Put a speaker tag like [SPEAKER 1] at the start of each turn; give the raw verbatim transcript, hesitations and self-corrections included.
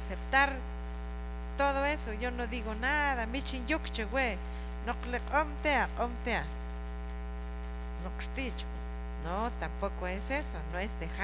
[SPEAKER 1] aceptar todo eso. Yo no digo nada, michin yukche we, no le omtea, omtea, no, no, tampoco es eso, no es dejar